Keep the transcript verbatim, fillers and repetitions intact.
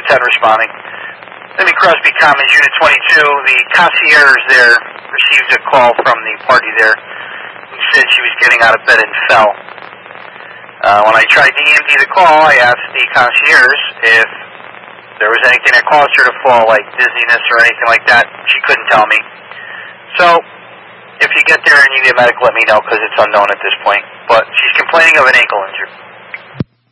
ten responding. Libby Crosby Commons, Unit twenty-two. The concierge there received a call from the party there who said she was getting out of bed and fell. Uh, when I tried to E M D the call, I asked the concierge if there was anything that caused her to fall, like dizziness or anything like that. She couldn't tell me. So, if you get there and you need a medic, let me know, because it's unknown at this point. But she's complaining of an ankle injury.